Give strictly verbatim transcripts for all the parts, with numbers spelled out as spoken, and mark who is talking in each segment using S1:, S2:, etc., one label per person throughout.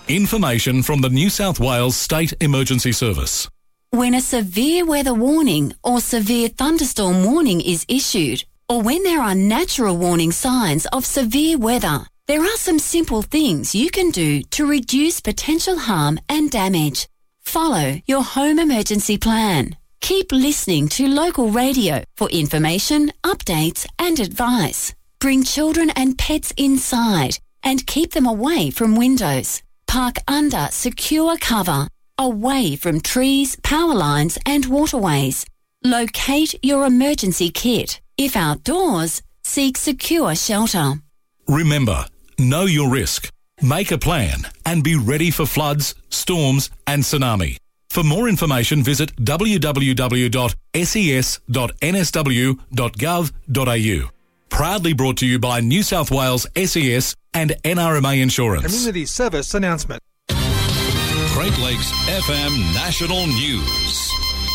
S1: Information from the New South Wales State Emergency Service.
S2: When a severe weather warning or severe thunderstorm warning is issued, or when there are natural warning signs of severe weather, there are some simple things you can do to reduce potential harm and damage. Follow your home emergency plan. Keep listening to local radio for information, updates and advice. Bring children and pets inside and keep them away from windows. Park under secure cover, away from trees, power lines and waterways. Locate your emergency kit. If outdoors, seek secure shelter.
S1: Remember, know your risk, make a plan and be ready for floods, storms and tsunami. For more information, visit w w w dot s e s dot n s w dot gov dot a u. Proudly brought to you by New South Wales S E S and N R M A Insurance.
S3: Community service announcement.
S1: Great Lakes F M National News.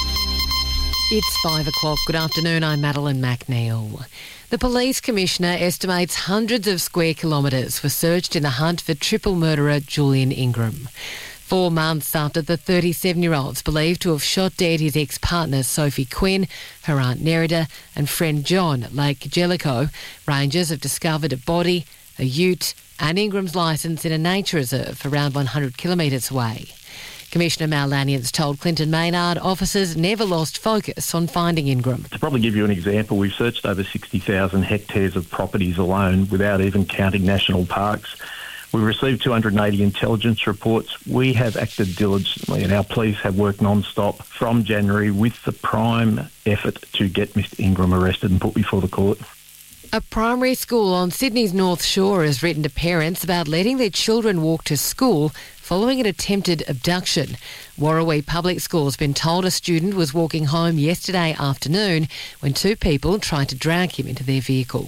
S4: It's five o'clock. Good afternoon. I'm Madeline McNeil. The Police Commissioner estimates hundreds of square kilometres were searched in the hunt for triple murderer Julian Ingram. Four months after the thirty-seven-year-old's believed to have shot dead his ex-partner Sophie Quinn, her aunt Nerida and friend John at Lake Jellicoe, rangers have discovered a body, a ute and Ingram's licence in a nature reserve around one hundred kilometres away. Commissioner Mal Lanians told Clinton Maynard officers never lost focus on finding Ingram.
S5: To probably give you an example, we've searched over sixty thousand hectares of properties alone without even counting national parks. We've received two hundred eighty intelligence reports. We have acted diligently and our police have worked non-stop from January with the prime effort to get Mister Ingram arrested and put before the court.
S4: A primary school on Sydney's North Shore has written to parents about letting their children walk to school following an attempted abduction. Warrawee Public School has been told a student was walking home yesterday afternoon when two people tried to drag him into their vehicle.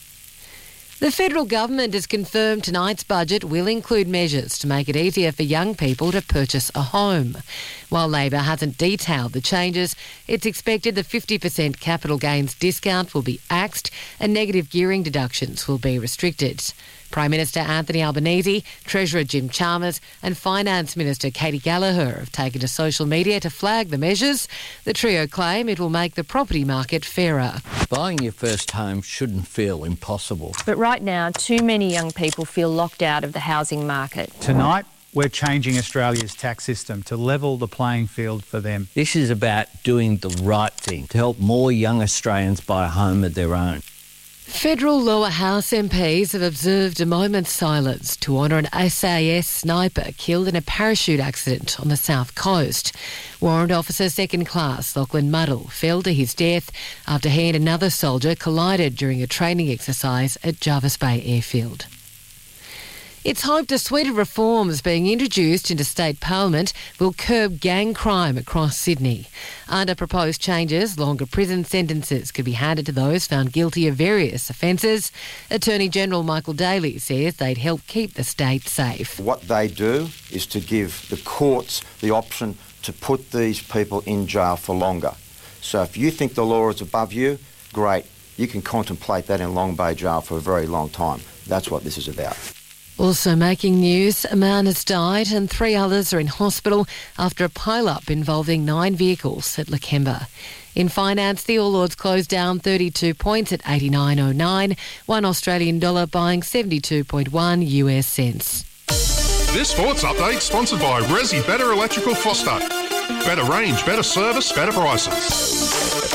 S4: The federal government has confirmed tonight's budget will include measures to make it easier for young people to purchase a home. While Labor hasn't detailed the changes, it's expected the fifty percent capital gains discount will be axed and negative gearing deductions will be restricted. Prime Minister Anthony Albanese, Treasurer Jim Chalmers and Finance Minister Katie Gallagher have taken to social media to flag the measures. The trio claim it will make the property market fairer.
S6: Buying your first home shouldn't feel impossible.
S7: But right now, too many young people feel locked out of the housing market.
S8: Tonight, we're changing Australia's tax system to level the playing field for them.
S6: This is about doing the right thing to help more young Australians buy a home of their own.
S4: Federal lower house M Ps have observed a moment's silence to honour an S A S sniper killed in a parachute accident on the south coast. Warrant Officer Second Class Lachlan Muddle fell to his death after he and another soldier collided during a training exercise at Jervis Bay Airfield. It's hoped a suite of reforms being introduced into state parliament will curb gang crime across Sydney. Under proposed changes, longer prison sentences could be handed to those found guilty of various offences. Attorney General Michael Daly says they'd help keep the state safe.
S9: What they do is to give the courts the option to put these people in jail for longer. So if you think the law is above you, great. You can contemplate that in Long Bay Jail for a very long time. That's what this is about.
S4: Also making news, a man has died and three others are in hospital after a pile-up involving nine vehicles at Lakemba. In finance, the All Ords closed down thirty-two points at eighty-nine oh nine, one Australian dollar buying seventy-two point one U S cents.
S10: This sports update sponsored by Resi Better Electrical Foster. Better range, better service, better prices.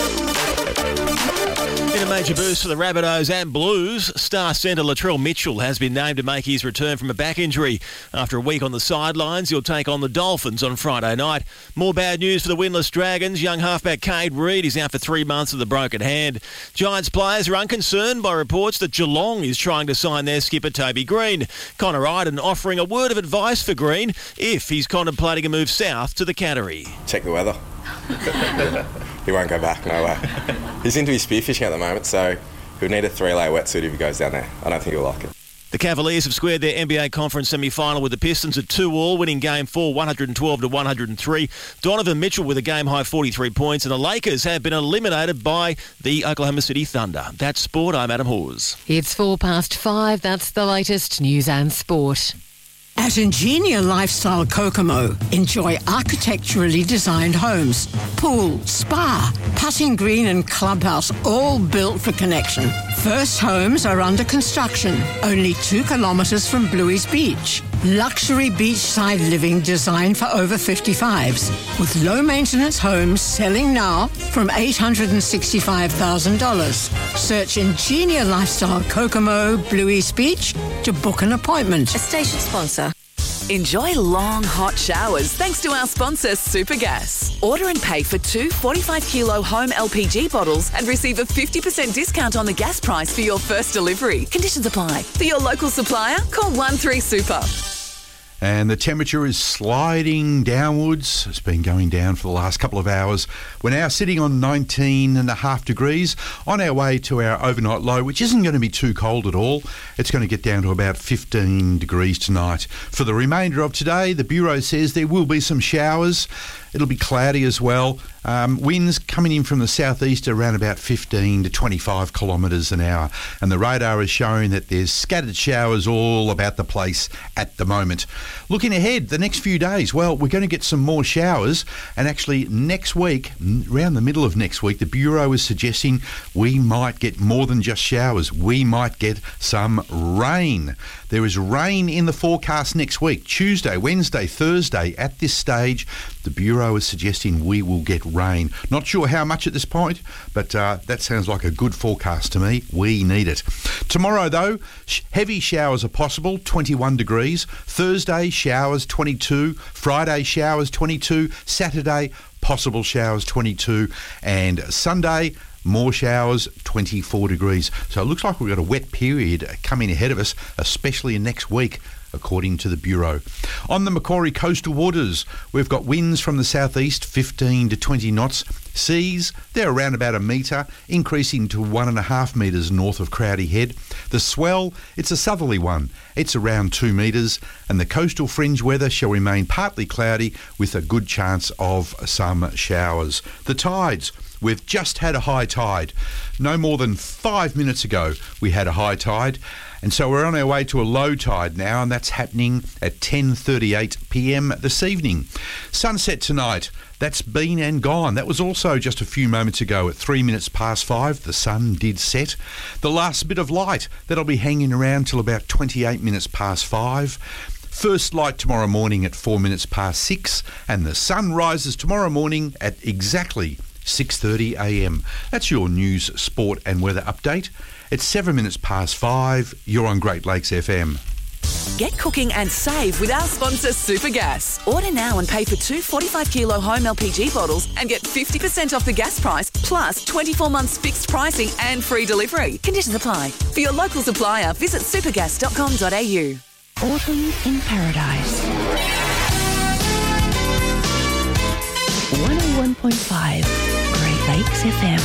S11: In a major boost for the Rabbitohs and Blues, star centre Latrell Mitchell has been named to make his return from a back injury. After a week on the sidelines, he'll take on the Dolphins on Friday night. More bad news for the winless Dragons. Young halfback Cade Reid is out for three months with a broken hand. Giants players are unconcerned by reports that Geelong is trying to sign their skipper Toby Green. Connor Iden offering a word of advice for Green if he's contemplating a move south to the Cattery.
S12: Check the weather. He won't go back, no way. He's into his spearfishing at the moment, so he'll need a three-layer wetsuit if he goes down there. I don't think he'll like it.
S11: The Cavaliers have squared their N B A Conference semi-final with the Pistons at two all, winning Game four one twelve to one oh three. Donovan Mitchell with a game-high forty-three points, and the Lakers have been eliminated by the Oklahoma City Thunder. That's sport. I'm Adam Hawes.
S4: It's four past five. That's the latest news and sport.
S3: At Ingenia Lifestyle Kokomo, enjoy architecturally designed homes, pool, spa, putting green and clubhouse, all built for connection. First homes are under construction, only two kilometres from Bluey's Beach. Luxury beachside living designed for over fifty-fives, with low-maintenance homes selling now from eight hundred sixty-five thousand dollars. Search Ingenia Lifestyle Kokomo, Bluey's Beach to book an appointment.
S13: A station sponsor. Enjoy long, hot showers thanks to our sponsor, Supergas. Order and pay for two forty-five kilo home L P G bottles and receive a fifty percent discount on the gas price for your first delivery. Conditions apply. For your local supplier, call one three super.
S14: And the temperature is sliding downwards. It's been going down for the last couple of hours. We're now sitting on nineteen and a half degrees on our way to our overnight low, which isn't going to be too cold at all. It's going to get down to about fifteen degrees tonight. For the remainder of today, the Bureau says there will be some showers. It'll be cloudy as well. Um, winds coming in from the southeast around about fifteen to twenty-five kilometres an hour. And the radar is showing that there's scattered showers all about the place at the moment. Looking ahead, the next few days, well, we're going to get some more showers. And actually next week, around the middle of next week, the Bureau is suggesting we might get more than just showers. We might get some rain. There is rain in the forecast next week, Tuesday, Wednesday, Thursday. At this stage, the Bureau is suggesting we will get rain. Not sure how much at this point, but uh, that sounds like a good forecast to me. We need it. Tomorrow, though, sh- heavy showers are possible, twenty-one degrees. Thursday, showers, twenty-two. Friday, showers, twenty-two. Saturday, possible showers, twenty-two. And Sunday, more showers, twenty-four degrees. So it looks like we've got a wet period coming ahead of us, especially next week, according to the Bureau. On the Macquarie coastal waters, we've got winds from the southeast, fifteen to twenty knots. Seas, they're around about a metre, increasing to one and a half metres north of Crowdy Head. The swell, it's a southerly one. It's around two metres, and the coastal fringe weather shall remain partly cloudy with a good chance of some showers. The tides, we've just had a high tide. No more than five minutes ago, we had a high tide. And so we're on our way to a low tide now, and that's happening at ten thirty-eight p m this evening. Sunset tonight, that's been and gone. That was also just a few moments ago at three minutes past five. The sun did set. The last bit of light, that'll be hanging around till about twenty-eight minutes past five. First light tomorrow morning at four minutes past six, and the sun rises tomorrow morning at exactly six thirty a m. That's your news, sport and weather update. It's seven minutes past five. You're on Great Lakes F M.
S13: Get cooking and save with our sponsor, Supergas. Order now and pay for two forty-five kilo home L P G bottles and get fifty percent off the gas price, plus twenty-four months fixed pricing and free delivery. Conditions apply. For your local supplier, visit supergas dot com dot a u.
S15: Autumn in Paradise. one oh one point five Great Lakes F M.